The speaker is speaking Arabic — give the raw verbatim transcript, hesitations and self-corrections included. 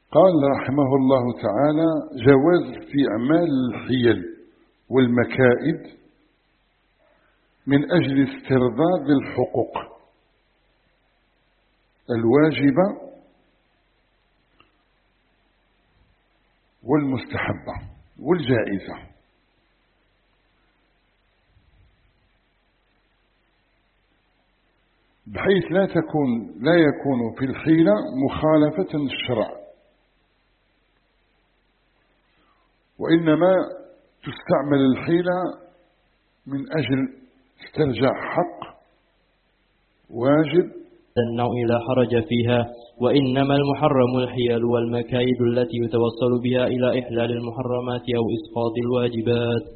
قال رحمه الله تعالى: جواز في أعمال الحيل والمكائد من أجل استرداد الحقوق الواجبة والمستحبة والجائزة، بحيث لا تكون لا يكون في الحيلة مخالفة للشرع، وإنما تستعمل الحيلة من أجل استرجاع حق واجب النوع لا حرج فيها، وإنما المحرم الحيل والمكايد التي يتوصل بها إلى إحلال المحرمات أو إسقاط الواجبات.